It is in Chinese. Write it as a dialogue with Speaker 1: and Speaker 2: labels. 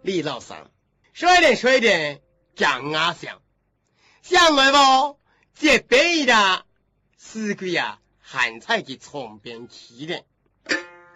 Speaker 1: 李老三，说一点，讲啊想来不？这辈的死鬼啊，还在去床边去的。